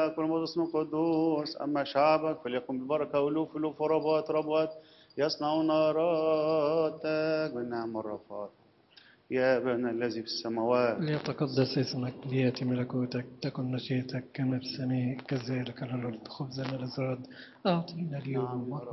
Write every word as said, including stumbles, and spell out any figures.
ملاك والموت اسمه قدوس. أما شعبك فليكن ببركة ألوف ألوف وربوات ربوات يصنعون ناراتك بالنعم والرفات. يا أبانا الذي في السماوات ليتقدس اسمك، ليأتي ملكوتك، تكن مشيئتك كما في السماء كذلك على الأرض. خبزنا الذي أعطينا اليوم